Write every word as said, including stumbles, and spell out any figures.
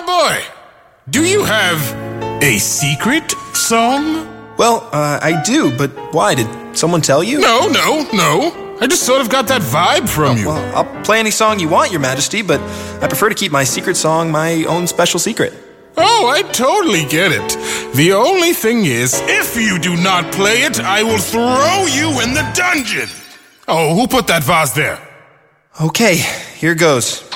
boy, do you have a secret song? Well, uh, I do, but why? Did someone tell you? No, no, no. I just sort of got that vibe from Oh, you. well, I'll play any song you want, Your Majesty, but I prefer to keep my secret song my own special secret. Oh, I totally get it. The only thing is, if you do not play it, I will throw you in the dungeon. Oh, who put that vase there? Okay, here goes.